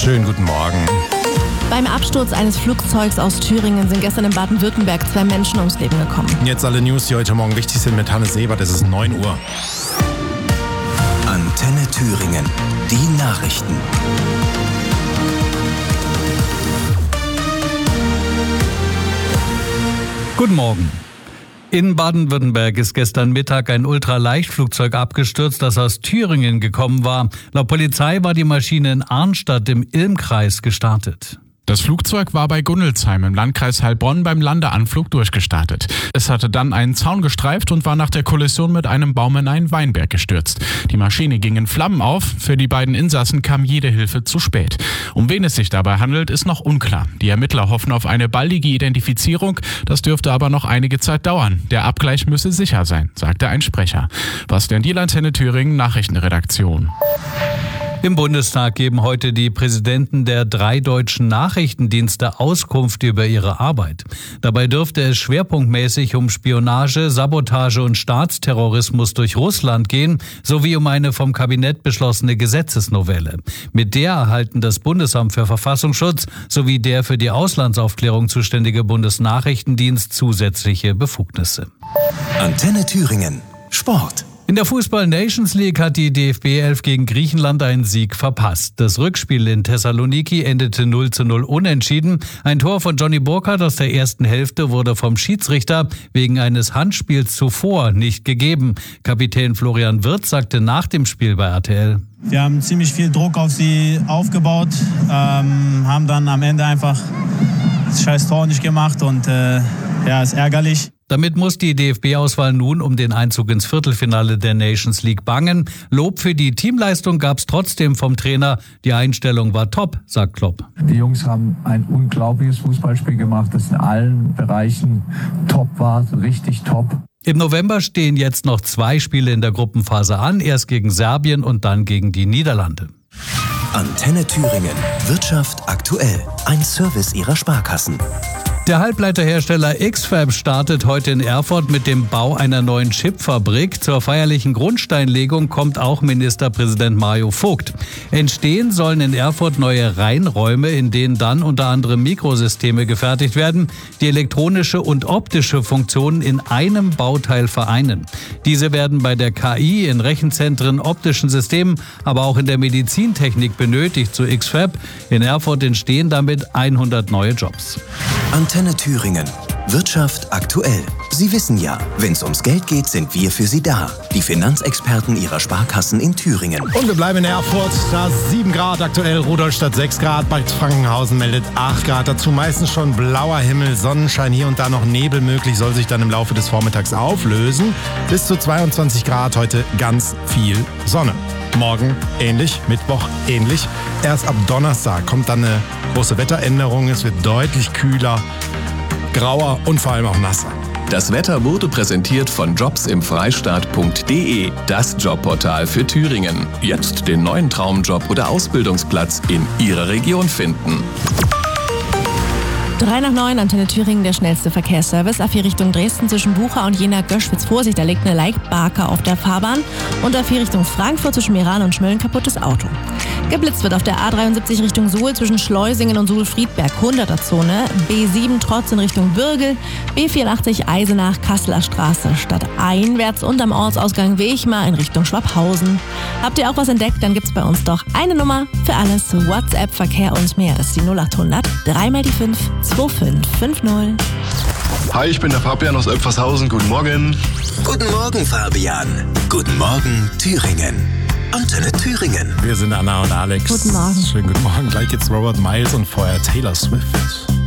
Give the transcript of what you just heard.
Schönen guten Morgen. Beim Absturz eines Flugzeugs aus Thüringen sind gestern in Baden-Württemberg 2 Menschen ums Leben gekommen. Jetzt alle News, die heute Morgen wichtig sind mit Hannes Sebert. Es ist 9 Uhr. Antenne Thüringen. Die Nachrichten. Guten Morgen. In Baden-Württemberg ist gestern Mittag ein Ultraleichtflugzeug abgestürzt, das aus Thüringen gekommen war. Laut Polizei war die Maschine in Arnstadt im Ilm-Kreis gestartet. Das Flugzeug war bei Gunnelsheim im Landkreis Heilbronn beim Landeanflug durchgestartet. Es hatte dann einen Zaun gestreift und war nach der Kollision mit einem Baum in einen Weinberg gestürzt. Die Maschine ging in Flammen auf. Für die beiden Insassen kam jede Hilfe zu spät. Um wen es sich dabei handelt, ist noch unklar. Die Ermittler hoffen auf eine baldige Identifizierung. Das dürfte aber noch einige Zeit dauern. Der Abgleich müsse sicher sein, sagte ein Sprecher. Bastian Diel, Antenne Thüringen, Nachrichtenredaktion. Im Bundestag geben heute die Präsidenten der 3 deutschen Nachrichtendienste Auskunft über ihre Arbeit. Dabei dürfte es schwerpunktmäßig um Spionage, Sabotage und Staatsterrorismus durch Russland gehen, sowie um eine vom Kabinett beschlossene Gesetzesnovelle. Mit der erhalten das Bundesamt für Verfassungsschutz sowie der für die Auslandsaufklärung zuständige Bundesnachrichtendienst zusätzliche Befugnisse. Antenne Thüringen. Sport. In der Fußball-Nations League hat die DFB 11 gegen Griechenland einen Sieg verpasst. Das Rückspiel in Thessaloniki endete 0:0 unentschieden. Ein Tor von Johnny Burkhardt aus der ersten Hälfte wurde vom Schiedsrichter wegen eines Handspiels zuvor nicht gegeben. Kapitän Florian Wirtz sagte nach dem Spiel bei RTL: Wir haben ziemlich viel Druck auf sie aufgebaut, haben dann am Ende einfach das scheiß Tor nicht gemacht und ist ärgerlich. Damit muss die DFB-Auswahl nun um den Einzug ins Viertelfinale der Nations League bangen. Lob für die Teamleistung gab es trotzdem vom Trainer. Die Einstellung war top, sagt Klopp. Die Jungs haben ein unglaubliches Fußballspiel gemacht, das in allen Bereichen top war, richtig top. Im November stehen jetzt noch 2 Spiele in der Gruppenphase an, erst gegen Serbien und dann gegen die Niederlande. Antenne Thüringen. Wirtschaft aktuell. Ein Service ihrer Sparkassen. Der Halbleiterhersteller X-Fab startet heute in Erfurt mit dem Bau einer neuen Chipfabrik. Zur feierlichen Grundsteinlegung kommt auch Ministerpräsident Mario Vogt. Entstehen sollen in Erfurt neue Reinräume, in denen dann unter anderem Mikrosysteme gefertigt werden, die elektronische und optische Funktionen in einem Bauteil vereinen. Diese werden bei der KI, in Rechenzentren, optischen Systemen, aber auch in der Medizintechnik benötigt, so X-Fab. In Erfurt entstehen damit 100 neue Jobs. Antenne Thüringen. Wirtschaft aktuell. Sie wissen ja, wenn es ums Geld geht, sind wir für Sie da. Die Finanzexperten Ihrer Sparkassen in Thüringen. Und wir bleiben in Erfurt. Da 7 Grad aktuell, Rudolstadt 6 Grad, Bad Frankenhausen meldet 8 Grad. Dazu meistens schon blauer Himmel, Sonnenschein, hier und da noch Nebel möglich, soll sich dann im Laufe des Vormittags auflösen. Bis zu 22 Grad, heute ganz viel Sonne. Morgen ähnlich, Mittwoch ähnlich. Erst ab Donnerstag kommt dann eine große Wetteränderung. Es wird deutlich kühler, grauer und vor allem auch nasser. Das Wetter wurde präsentiert von jobsimfreistaat.de, das Jobportal für Thüringen. Jetzt den neuen Traumjob oder Ausbildungsplatz in Ihrer Region finden. 3 nach 9, Antenne Thüringen, der schnellste Verkehrsservice. A4 Richtung Dresden zwischen Bucha und Jena-Göschwitz. Vorsicht, da liegt eine Leitbarke auf der Fahrbahn. Und A4 Richtung Frankfurt zwischen Meran und Schmölln, kaputtes Auto. Geblitzt wird auf der A73 Richtung Suhl zwischen Schleusingen und Suhl-Friedberg, 100er-Zone. B7 Trotz in Richtung Würgel. B84 Eisenach, Kasseler Straße stadteinwärts und am Ortsausgang Wechmar in Richtung Schwabhausen. Habt ihr auch was entdeckt? Dann gibt's bei uns doch eine Nummer für alles. WhatsApp, Verkehr und mehr. Das ist die 0800 3 mal die 5 2550. Hi, ich bin der Fabian aus Oepfershausen. Guten Morgen. Guten Morgen, Fabian. Guten Morgen, Thüringen. Antenne Thüringen. Wir sind Anna und Alex. Guten Morgen. Schönen guten Morgen. Gleich geht's Robert Miles und vorher Taylor Swift.